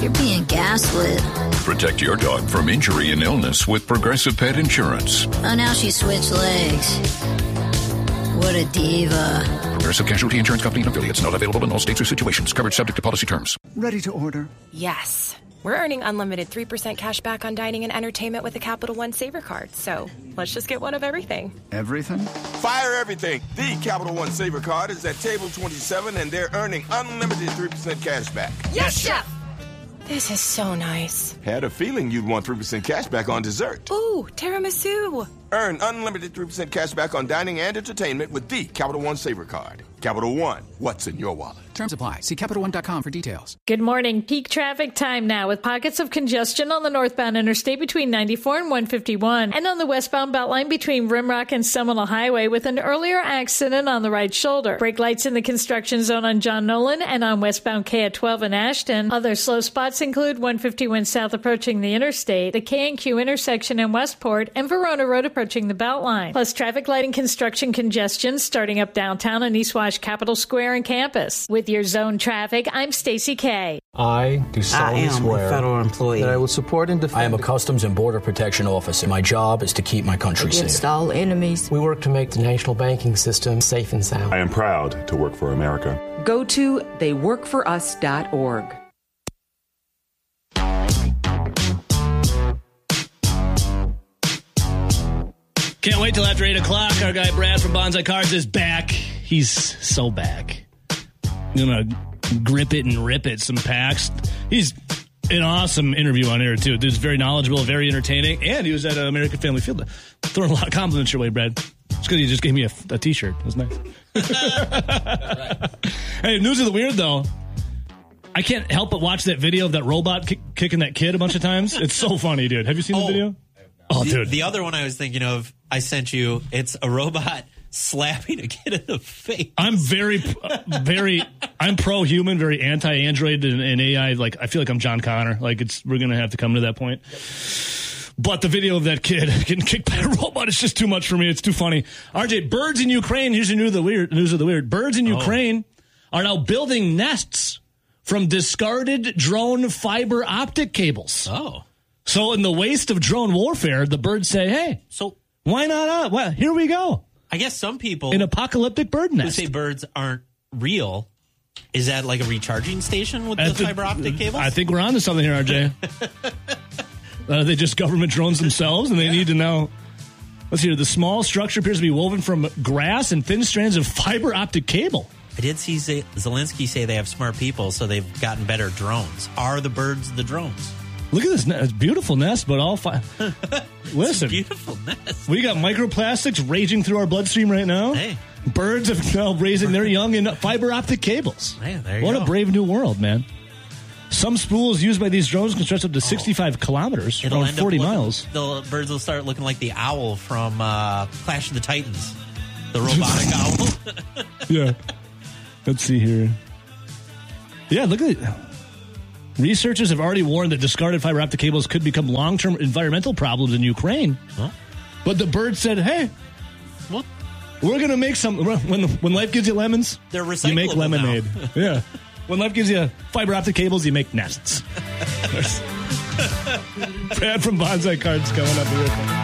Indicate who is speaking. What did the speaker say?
Speaker 1: You're being gaslit.
Speaker 2: Protect your dog from injury and illness with Progressive Pet Insurance.
Speaker 1: Oh, now she switched legs. What a diva.
Speaker 2: Progressive Casualty Insurance Company and affiliates. Not available in all states or situations. Coverage subject to policy terms.
Speaker 3: Ready to order?
Speaker 4: Yes. We're earning unlimited 3% cash back on dining and entertainment with a Capital One Saver card. So let's just get one of everything.
Speaker 3: Everything?
Speaker 5: Fire everything. The Capital One Saver card is at table 27, and they're earning unlimited 3% cash back.
Speaker 4: Yes, Chef! This is so nice.
Speaker 5: Had a feeling you'd want 3% cash back on dessert.
Speaker 4: Ooh, tiramisu.
Speaker 5: Earn unlimited 3% cash back on dining and entertainment with the Capital One Saver card. Capital One, what's in your wallet?
Speaker 6: Terms apply. See CapitalOne.com for details.
Speaker 7: Good morning. Peak traffic time now with pockets of congestion on the northbound interstate between 94 and 151 and on the westbound Beltline between Rimrock and Seminole Highway with an earlier accident on the right shoulder. Brake lights in the construction zone on John Nolan and on westbound K at 12 in Ashton. Other slow spots include 151 south approaching the interstate, the K&Q intersection in Westport, and Verona Road approaching the Beltline. Plus traffic light and construction congestion starting up downtown and East Wash Capitol Square and campus. With your zone traffic, I'm Stacey K.
Speaker 8: I do solemnly swear
Speaker 9: a federal employee
Speaker 8: that I will support and defend.
Speaker 10: I am a Customs and Border Protection officer. My job is to keep my country
Speaker 9: against
Speaker 10: safe.
Speaker 9: all enemies.
Speaker 8: We work to make the national banking system safe and sound.
Speaker 11: I am proud to work for America.
Speaker 12: Go to theyworkforus.org.
Speaker 13: Can't wait till after 8 o'clock. Our guy Brad from Bonsai Cards is back. He's so back. I'm going to grip it and rip it some packs. He's an awesome interview on air, too. Dude's very knowledgeable, very entertaining, and he was at American Family Field. Throwing a lot of compliments your way, Brad. Just because he just gave me a T-shirt. It was nice. Right. Hey, news of the weird, though. I can't help but watch that video of that robot kicking that kid a bunch of times. It's so funny, dude. Have you seen the video? Oh, dude.
Speaker 14: The other one I was thinking of, I sent you, it's a robot slapping a kid in the face.
Speaker 13: I'm I'm pro-human, very anti-Android and AI. Like, I feel like I'm John Connor. Like, we're going to have to come to that point. Yep. But the video of that kid getting kicked by a robot is just too much for me. It's too funny. RJ, birds in Ukraine, here's your news of the weird. Birds in Ukraine are now building nests from discarded drone fiber optic cables.
Speaker 14: Oh.
Speaker 13: So in the waste of drone warfare, the birds say, hey,
Speaker 14: so
Speaker 13: why not? Well, here we go.
Speaker 14: I guess some people...
Speaker 13: An apocalyptic bird nest.
Speaker 14: Who say birds aren't real. Is that like a recharging station with the fiber optic cables?
Speaker 13: I think we're on to something here, RJ. They just government drones themselves, and they need to know... Let's hear. The small structure appears to be woven from grass and thin strands of fiber optic cable.
Speaker 14: I did see Zelensky say they have smart people, so they've gotten better drones. Are the birds the drones?
Speaker 13: Look at this nest. It's a beautiful nest, but all Listen.
Speaker 14: It's a beautiful nest.
Speaker 13: We got microplastics raging through our bloodstream right now.
Speaker 14: Hey.
Speaker 13: Birds are now raising their young in fiber optic cables.
Speaker 14: Man, there you
Speaker 13: what
Speaker 14: go.
Speaker 13: A brave new world, man. Some spools used by these drones can stretch up to 65 kilometers, around 40 miles.
Speaker 14: The birds will start looking like the owl from Clash of the Titans. The robotic owl.
Speaker 13: Yeah. Let's see here. Yeah, look at it. Researchers have already warned that discarded fiber optic cables could become long-term environmental problems in Ukraine. Huh? But the bird said, hey,
Speaker 14: what?
Speaker 13: We're going to make some... When life gives you lemons,
Speaker 14: they're recyclable
Speaker 13: you make lemonade.
Speaker 14: Now.
Speaker 13: Yeah. When life gives you fiber optic cables, you make nests. Brad from Bonsai Cards coming up here.